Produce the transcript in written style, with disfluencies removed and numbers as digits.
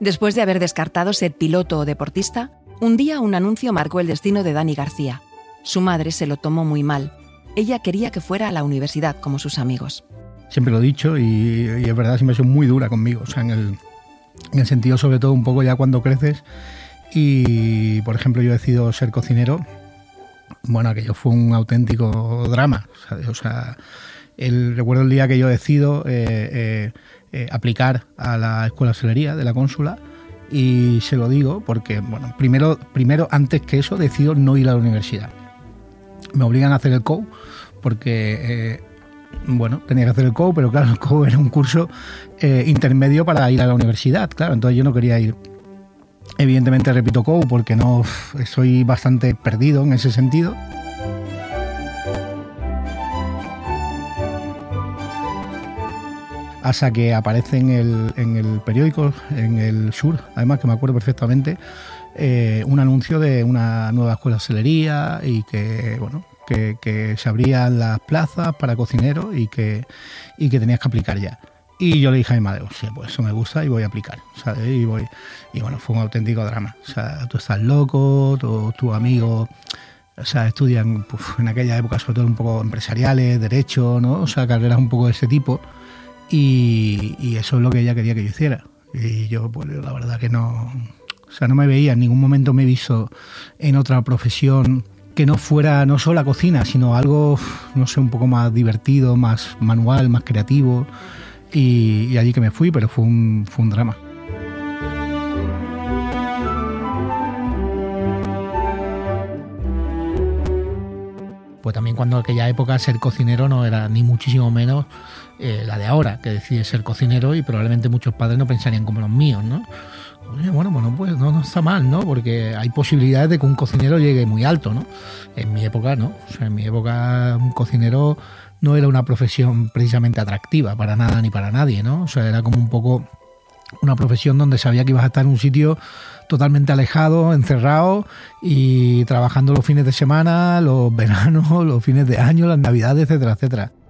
Después de haber descartado ser piloto o deportista, un día un anuncio marcó el destino de Dani García. Su madre se lo tomó muy mal. Ella quería que fuera a la universidad como sus amigos. Siempre lo he dicho y es verdad, siempre ha sido muy dura conmigo, o sea, en el sentido sobre todo un poco ya cuando creces y, por ejemplo, yo decido ser cocinero. Bueno, aquello fue un auténtico drama, ¿sabes? O sea, recuerdo el día que yo decido aplicar a la escuela de hostelería de la Cónsula y se lo digo porque, bueno, primero antes que eso decido no ir a la universidad. Me obligan a hacer el COU porque, tenía que hacer el COU, pero claro, el COU era un curso intermedio para ir a la universidad, claro, entonces yo no quería ir. Evidentemente repito COU porque no soy bastante perdido en ese sentido. Hasta que aparece en el periódico, en el Sur, además que me acuerdo perfectamente, un anuncio de una nueva escuela de hostelería y que se abrían las plazas para cocineros y que tenías que aplicar ya. Y yo le dije a mi madre, pues eso me gusta y voy a aplicar, ¿sabes? Y bueno, fue un auténtico drama. O sea, tú estás loco, todos tus amigos, o sea, estudian en aquella época sobre todo un poco empresariales, derecho, ¿no? O sea, carreras un poco de ese tipo. Y eso es lo que ella quería que yo hiciera. Y yo, pues la verdad que no... O sea, no me veía, en ningún momento me he visto en otra profesión que no fuera no solo la cocina, sino algo, no sé, un poco más divertido, más manual, más creativo. Y allí que me fui, pero fue un drama. Pues también cuando en aquella época ser cocinero no era ni muchísimo menos la de ahora, que decide ser cocinero y probablemente muchos padres no pensarían como los míos, ¿no? Oye, bueno, pues no está mal, ¿no? Porque hay posibilidades de que un cocinero llegue muy alto, ¿no? En mi época no. O sea, en mi época un cocinero no era una profesión precisamente atractiva para nada ni para nadie, ¿no? O sea, era como un poco una profesión donde sabía que ibas a estar en un sitio totalmente alejado, encerrado y trabajando los fines de semana, los veranos, los fines de año, las navidades, etcétera, etcétera.